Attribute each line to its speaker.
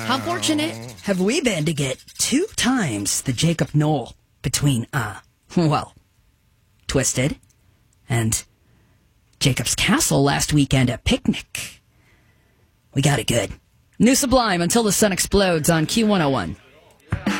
Speaker 1: How fortunate have we been to get 2 times the Jacob Knoll between, Twisted and Jacob's Castle last weekend at Picnic. We got it good. New Sublime, Until the Sun Explodes on Q101.